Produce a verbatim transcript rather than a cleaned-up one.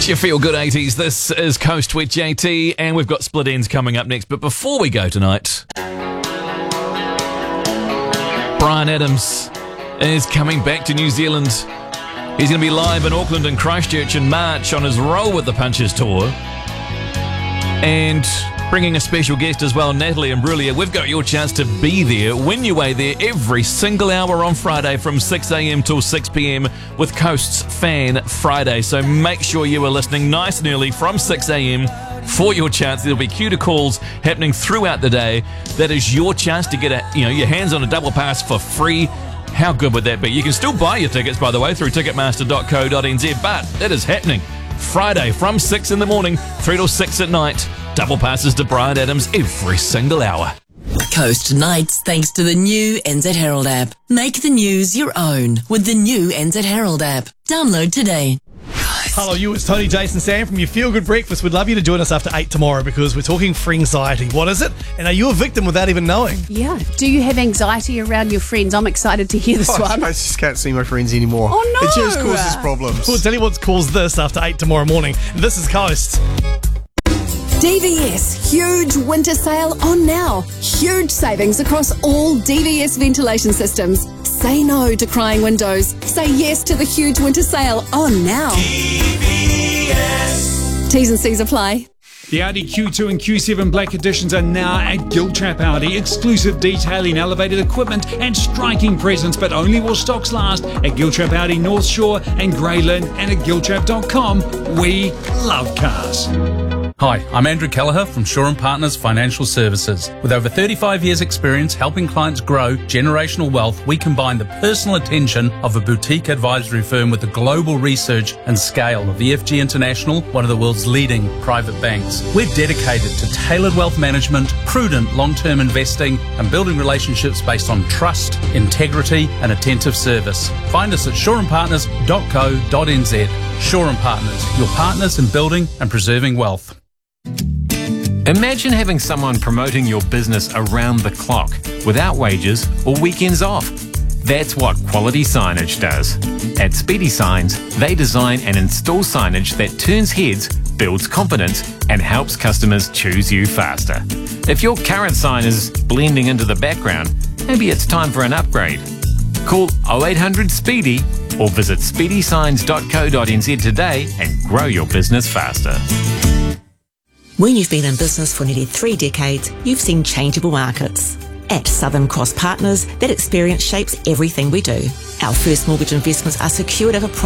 It's your Feel Good eighties. This is Coast with J T, and we've got Split Ends coming up next. But before we go tonight, Bryan Adams is coming back to New Zealand. He's going to be live in Auckland and Christchurch in March on his Roll with the Punches tour. And bringing a special guest as well, Natalie Imbruglia. We've got your chance to be there. Win your way there every single hour on Friday from six a.m. till six p.m. with Coast's Fan Friday. So make sure you are listening nice and early from six a.m. for your chance. There'll be queue to calls happening throughout the day. That is your chance to get a, you know, your hands on a double pass for free. How good would that be? You can still buy your tickets, by the way, through ticketmaster dot co dot n z, but it is happening Friday from six in the morning through till six at night. Double passes to Bryan Adams every single hour. Coast Nights, thanks to the new N Z Herald app. Make the news your own with the new N Z Herald app. Download today. Hello, you. It's Tony, Jason, Sam from your Feel Good Breakfast. We'd love you to join us after eight tomorrow because we're talking free anxiety. What is it? And are you a victim without even knowing? Yeah. Do you have anxiety around your friends? I'm excited to hear this Oh, one. I just can't see my friends anymore. Oh, no. It just causes problems. We'll tell you what's caused this after eight tomorrow morning. This is Coast. D V S, huge winter sale on now. Huge savings across all D V S ventilation systems. Say no to crying windows. Say yes to the huge winter sale on now. D V S. T's and C's apply. The Audi Q two and Q seven Black Editions are now at Giltrap Audi. Exclusive detailing, elevated equipment and striking presence, but only while stocks last at Giltrap Audi North Shore and Greyland and at giltrap dot com. We love cars. Hi, I'm Andrew Kelleher from Shaw and Partners Financial Services. With over thirty-five years experience helping clients grow generational wealth, we combine the personal attention of a boutique advisory firm with the global research and scale of E F G International, one of the world's leading private banks. We're dedicated to tailored wealth management, prudent long-term investing, and building relationships based on trust, integrity, and attentive service. Find us at shaw and partners dot co dot n z. Shaw and Partners, your partners in building and preserving wealth. Imagine having someone promoting your business around the clock, without wages or weekends off. That's what Quality Signage does. At Speedy Signs, they design and install signage that turns heads, builds confidence, and helps customers choose you faster. If your current sign is blending into the background, maybe it's time for an upgrade. Call oh eight hundred SPEEDY or visit speedy signs dot co dot n z today and grow your business faster. When you've been in business for nearly three decades, you've seen changeable markets. At Southern Cross Partners, that experience shapes everything we do. Our first mortgage investments are secured over